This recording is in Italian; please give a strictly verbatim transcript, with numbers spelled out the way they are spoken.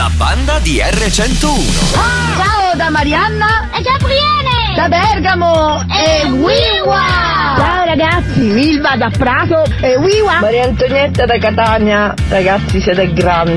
La banda di erre centouno. Ah! Ciao da Marianna e Gabriele da Bergamo e Wiwa. Ciao ragazzi, Milva da Prato e Wiwa. Maria Antonietta da Catania. Ragazzi, siete grandi.